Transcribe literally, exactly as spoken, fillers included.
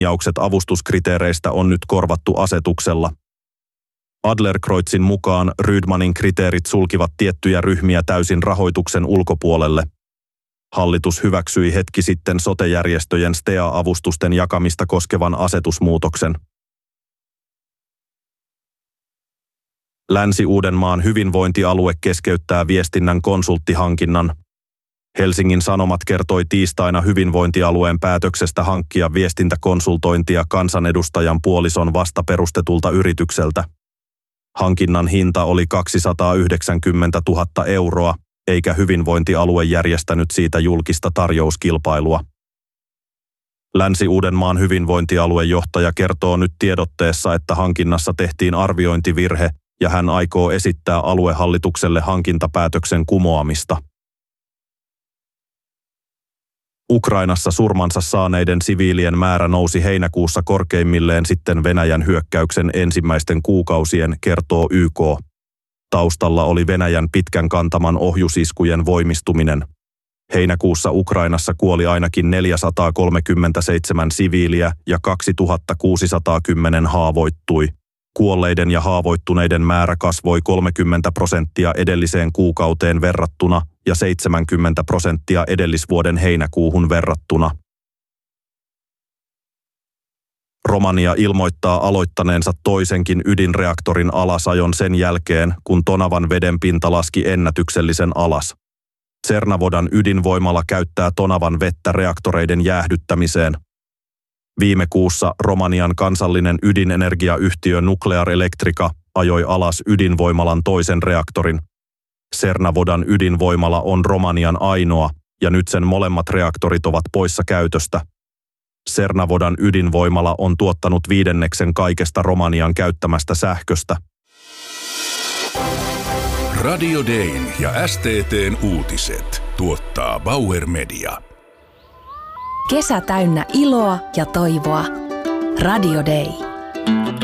linjaukset avustuskriteereistä on nyt korvattu asetuksella. Adlercreutzin mukaan Rydmanin kriteerit sulkivat tiettyjä ryhmiä täysin rahoituksen ulkopuolelle. Hallitus hyväksyi hetki sitten sote-järjestöjen S T E A-avustusten jakamista koskevan asetusmuutoksen. Länsi-Uudenmaan hyvinvointialue keskeyttää viestinnän konsulttihankinnan. Helsingin Sanomat kertoi tiistaina hyvinvointialueen päätöksestä hankkia viestintäkonsultointia kansanedustajan puolison vasta perustetulta yritykseltä. Hankinnan hinta oli kaksisataayhdeksänkymmentätuhatta euroa, eikä hyvinvointialue järjestänyt siitä julkista tarjouskilpailua. Länsi-Uudenmaan hyvinvointialuejohtaja kertoo nyt tiedotteessa, että hankinnassa tehtiin arviointivirhe ja hän aikoo esittää aluehallitukselle hankintapäätöksen kumoamista. Ukrainassa surmansa saaneiden siviilien määrä nousi heinäkuussa korkeimmilleen sitten Venäjän hyökkäyksen ensimmäisten kuukausien, kertoo Y K. Taustalla oli Venäjän pitkän kantaman ohjusiskujen voimistuminen. Heinäkuussa Ukrainassa kuoli ainakin neljäsataakolmekymmentäseitsemän siviiliä ja kaksituhattakuusisataakymmenen haavoittui. Kuolleiden ja haavoittuneiden määrä kasvoi kolmekymmentä prosenttia edelliseen kuukauteen verrattuna ja seitsemänkymmentä prosenttia edellisvuoden heinäkuuhun verrattuna. Romania ilmoittaa aloittaneensa toisenkin ydinreaktorin alasajon sen jälkeen, kun Tonavan vedenpinta laski ennätyksellisen alas. Cernavodan ydinvoimala käyttää Tonavan vettä reaktoreiden jäähdyttämiseen. Viime kuussa Romanian kansallinen ydinenergiayhtiö Nuclear Electrica ajoi alas ydinvoimalan toisen reaktorin. Cernavodan ydinvoimala on Romanian ainoa, ja nyt sen molemmat reaktorit ovat poissa käytöstä. Cernavodan ydinvoimala on tuottanut viidenneksen kaikesta Romanian käyttämästä sähköstä. Radio Dayn ja S T T:n uutiset tuottaa Bauer Media. Kesä täynnä iloa ja toivoa. Radio Day.